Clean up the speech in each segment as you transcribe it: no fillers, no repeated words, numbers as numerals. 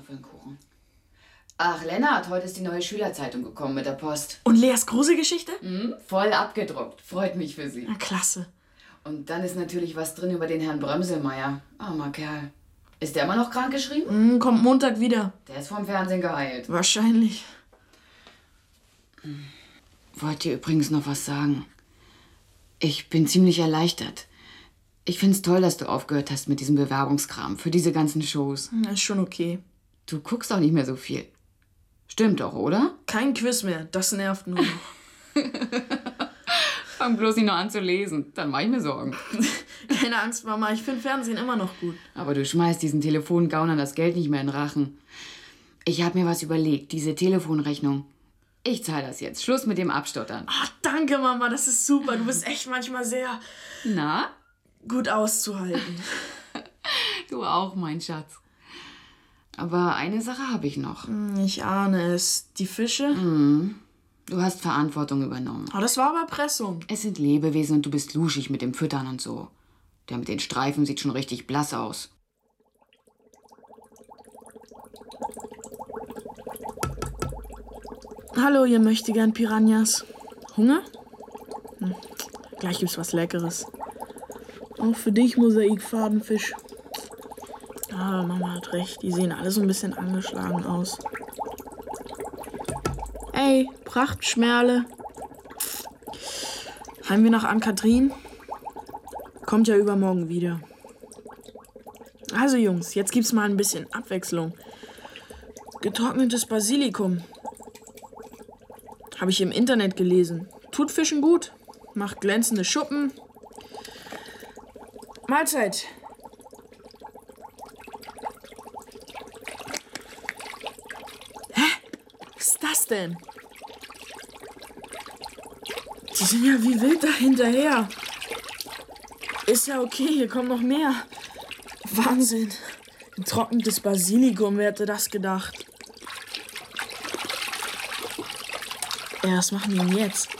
Kartoffelkuchen. Ach, Lennart, heute ist die neue Schülerzeitung gekommen mit der Post. Und Leas Gruselgeschichte? Voll abgedruckt. Freut mich für sie. Na, klasse. Und dann ist natürlich was drin über den Herrn Brömselmeier. Armer Kerl. Ist der immer noch krank geschrieben? Kommt Montag wieder. Der ist vom Fernsehen geheilt. Wahrscheinlich. Wollte dir übrigens noch was sagen. Ich bin ziemlich erleichtert. Ich find's toll, dass du aufgehört hast mit diesem Bewerbungskram für diese ganzen Shows. Ist schon okay. Du guckst auch nicht mehr so viel. Stimmt doch, oder? Kein Quiz mehr. Das nervt nur noch. Fang bloß nicht noch an zu lesen. Dann mach ich mir Sorgen. Keine Angst, Mama. Ich finde Fernsehen immer noch gut. Aber du schmeißt diesen Telefongaunern das Geld nicht mehr in den Rachen. Ich habe mir was überlegt. Diese Telefonrechnung. Ich zahle das jetzt. Schluss mit dem Abstottern. Ach, danke, Mama. Das ist super. Du bist echt manchmal sehr Na? gut auszuhalten. Du auch, mein Schatz. Aber eine Sache habe ich noch. Ich ahne es. Die Fische? Du hast Verantwortung übernommen. Oh, das war aber Erpressung. Es sind Lebewesen und du bist luschig mit dem Füttern und so. Der mit den Streifen sieht schon richtig blass aus. Hallo, ihr möchtegern Piranhas. Hunger? Gleich gibt's was Leckeres. Auch für dich, Mosaikfadenfisch. Ah, Mama hat recht. Die sehen alle so ein bisschen angeschlagen aus. Ey, Prachtschmerle. Heimweh nach Ann-Kathrin? Kommt ja übermorgen wieder. Also Jungs, jetzt gibt's mal ein bisschen Abwechslung. Getrocknetes Basilikum. Habe ich im Internet gelesen. Tut Fischen gut. Macht glänzende Schuppen. Mahlzeit. Hä? Was ist das denn? Die sind ja wie wild da hinterher. Ist ja okay, hier kommt noch mehr. Wahnsinn. Getrocknetes Basilikum, wer hätte das gedacht? Ja, was machen die denn jetzt?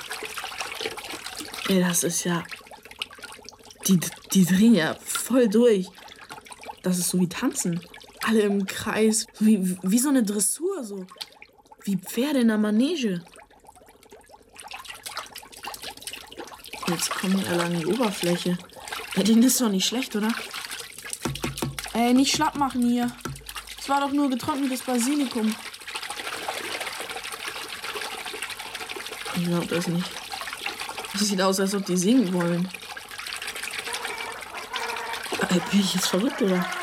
Ey, das ist ja... Die drehen ja voll durch. Das ist so wie Tanzen. Alle im Kreis. Wie so eine Dressur, so. Wie Pferde in der Manege. Jetzt kommen die alle an die Oberfläche. Ja, denen ist doch nicht schlecht, oder? Ey, nicht schlapp machen hier. Es war doch nur getrocknetes Basilikum. Ich glaub das nicht. Das sieht aus, als ob die singen wollen. Bin ich jetzt verrückt, oder?